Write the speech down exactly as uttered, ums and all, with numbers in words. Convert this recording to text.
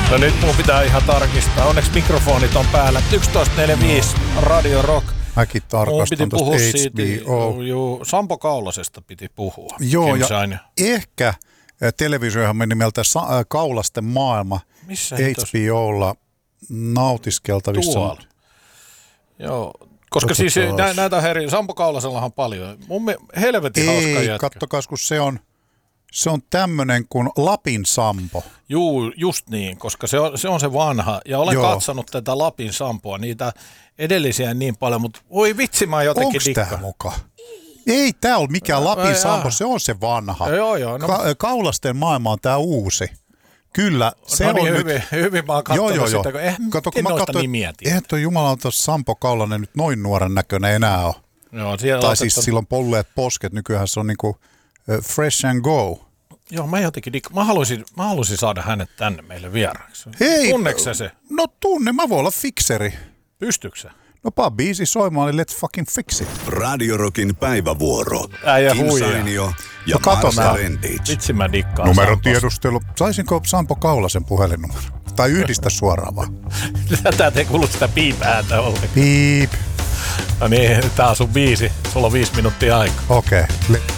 No nyt mun pitää ihan tarkistaa. Onneksi mikrofonit on päällä. yksitoista neljäkymmentäviisi Radio Rock. Mäkin tarkastan tuosta H B O. Joo, Sampo Kaulasesta piti puhua. Joo, ja Sain. Ehkä televisiohan meni nimeltä Sa- Kaulasten maailma. Missä H B O:lla nautiskeltavissa. Tuolla. Joo, koska Toto siis nä- näitä heri, Sampo Kaulasellahan paljon. Mun me, helvetin Ei, hauska jätkä. kattokas, kun se on, se on tämmönen kuin Lapin Sampo. Juu, just niin, koska se on se, on se vanha. Ja olen Joo. katsonut tätä Lapin Sampoa, niitä edellisiä niin paljon, mutta voi vitsi, mä jotenkin dikkaan. Onks tää muka? Ei tää ole mikään Lapin Sampo, se on se vanha. Joo, joo, no. Ka- Kaulasten maailma on tää uusi. Kyllä, se no on niin, nyt... hyvin, hyvin mä oon katsonut joo, joo, sitä, kun eihän Kato, kun noista katsoin, nimiä tiedä. Eihän tuo jumalauta Sampo Kaulanen nyt noin nuoren näköinen enää ole. Joo, tai otettu... siis silloin polleet posket, nykyään se on niinku uh, fresh and go. Joo, mä jotenkin, dik- mä haluaisin, mä haluaisin saada hänet tänne meille vieraaksi. Hei, tunneksä se? No tunne, mä voin olla fikseri. Pystyksä? No paa biisi soimaan, niin let's fucking fix it. Radio Rockin päivävuoro. Äijä Kim huijaa. Sainio ja no, kato Marsa Rendic. Vitsi mä dikkaan Numeron tiedustelu. Saisinko Sampo Kaulasen puhelinnumero? Tai yhdistä suoraan vaan? Tätä ei kuulu sitä piip-ääntä ollenkaan. Piip. No niin, tää on sun biisi. Sulla on viisi minuuttia aikaa. Okei. Okay.